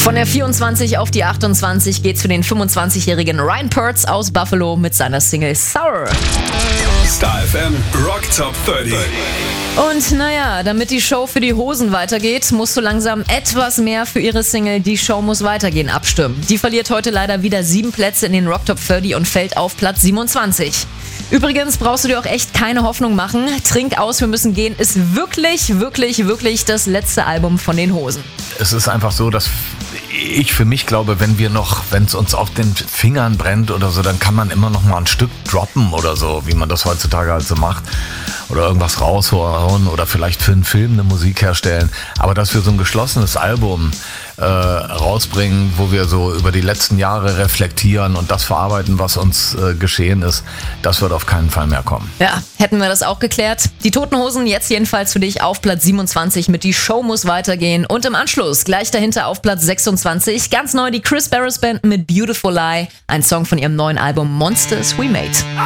Von der 24 auf die 28 geht's für den 25-jährigen Ryan Pertz aus Buffalo mit seiner Single Sour. Star FM Rock Top 30. Und naja, damit die Show für die Hosen weitergeht, musst du langsam etwas mehr für ihre Single Die Show muss weitergehen abstimmen. Die verliert heute leider wieder 7 Plätze in den Rock Top 30 und fällt auf Platz 27. Übrigens brauchst du dir auch echt keine Hoffnung machen. Trink aus, wir müssen gehen ist wirklich das letzte Album von den Hosen. Es ist einfach so, dass ich für mich glaube, wenn es uns auf den Fingern brennt oder so, dann kann man immer noch mal ein Stück droppen oder so, wie man das heutzutage halt so macht. Oder irgendwas raushauen oder vielleicht für einen Film eine Musik herstellen. Aber dass wir so ein geschlossenes Album rausbringen, wo wir so über die letzten Jahre reflektieren und das verarbeiten, was uns geschehen ist, das wird auf keinen Fall mehr kommen. Ja, hätten wir das auch geklärt. Die Toten Hosen jetzt jedenfalls für dich auf Platz 27 mit Die Show muss weitergehen. Und im Anschluss gleich dahinter auf Platz 26 ganz neu die Chris Barris Band mit Beautiful Lie, ein Song von ihrem neuen Album Monsters We Made.